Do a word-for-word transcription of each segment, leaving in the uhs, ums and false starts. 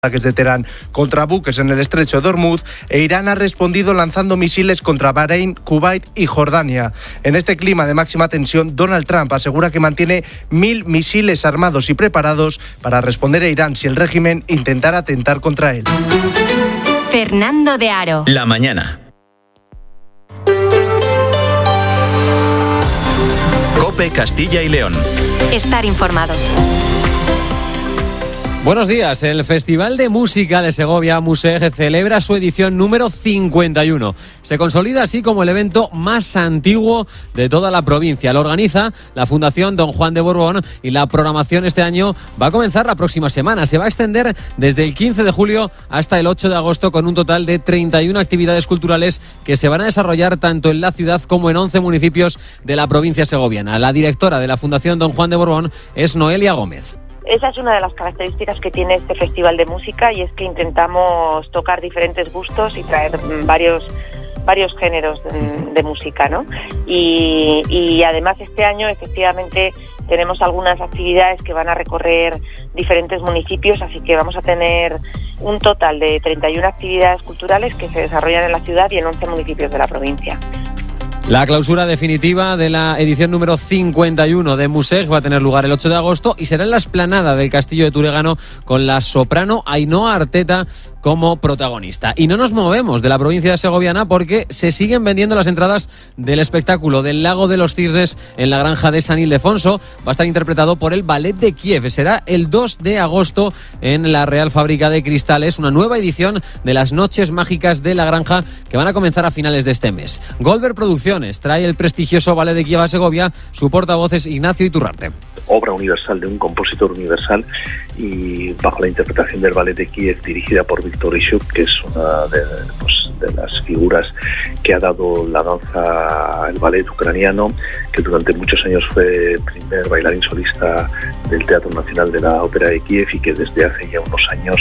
ataques de Teherán contra buques en el estrecho de Hormuz, e Irán ha respondido lanzando misiles contra Bahrein, Kuwait y Jordania. En este clima de máxima tensión, Donald Trump asegura que mantiene mil misiles armados y preparados para responder a Irán si el régimen intentara atentar contra él. Fernando de Aro. La mañana. COPE Castilla y León. Estar informados. Buenos días. El Festival de Música de Segovia, Museg, celebra su edición número cincuenta y uno. Se consolida así como el evento más antiguo de toda la provincia. Lo organiza la Fundación Don Juan de Borbón y la programación este año va a comenzar la próxima semana. Se va a extender desde el quince de julio hasta el ocho de agosto con un total de treinta y una actividades culturales que se van a desarrollar tanto en la ciudad como en once municipios de la provincia segoviana. La directora de la Fundación Don Juan de Borbón es Noelia Gómez. Esa es una de las características que tiene este festival de música, y es que intentamos tocar diferentes gustos y traer varios varios géneros de, de música, ¿no? Y, y además este año efectivamente tenemos algunas actividades que van a recorrer diferentes municipios, así que vamos a tener un total de treinta y una actividades culturales que se desarrollan en la ciudad y en once municipios de la provincia. La clausura definitiva de la edición número cincuenta y uno de Museg va a tener lugar el ocho de agosto y será en la explanada del Castillo de Turegano con la soprano Ainhoa Arteta como protagonista. Y no nos movemos de la provincia segoviana porque se siguen vendiendo las entradas del espectáculo del Lago de los Cisnes en la granja de San Ildefonso. Va a estar interpretado por el Ballet de Kiev. Será el dos de agosto en la Real Fábrica de Cristales, una nueva edición de las Noches Mágicas de la Granja que van a comenzar a finales de este mes. Goldberg Producciones trae el prestigioso Ballet de Kiev a Segovia. Su portavoz es Ignacio Iturrarte. Obra universal de un compositor universal y bajo la interpretación del Ballet de Kiev, dirigida por Víctor Ishuk, que es una de, pues, de las figuras que ha dado la danza, el ballet ucraniano, que durante muchos años fue primer bailarín solista del Teatro Nacional de la Ópera de Kiev y que desde hace ya unos años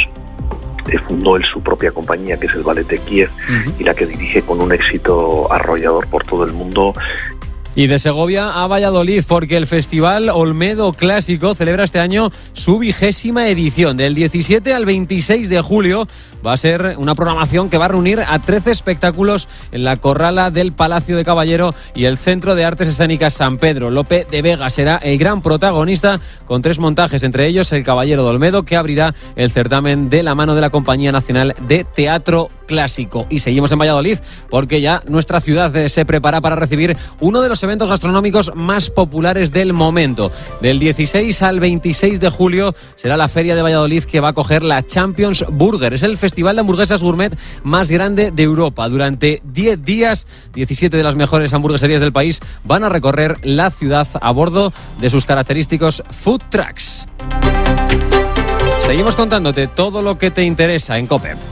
fundó él su propia compañía, que es el Ballet de Kiev, uh-huh. y la que dirige con un éxito arrollador por todo el mundo. Y de Segovia a Valladolid, porque el Festival Olmedo Clásico celebra este año su vigésima edición. Del diecisiete al veintiséis de julio va a ser una programación que va a reunir a trece espectáculos en la Corrala del Palacio de Caballero y el Centro de Artes Escénicas San Pedro. Lope de Vega será el gran protagonista con tres montajes, entre ellos el Caballero de Olmedo, que abrirá el certamen de la mano de la Compañía Nacional de Teatro Clásico. Y seguimos en Valladolid porque ya nuestra ciudad se prepara para recibir uno de los eventos gastronómicos más populares del momento. Del dieciséis al veintiséis de julio será la Feria de Valladolid, que va a acoger la Champions Burger. Es el festival de hamburguesas gourmet más grande de Europa. Durante diez días, diecisiete de las mejores hamburgueserías del país van a recorrer la ciudad a bordo de sus característicos food trucks. Seguimos contándote todo lo que te interesa en COPE.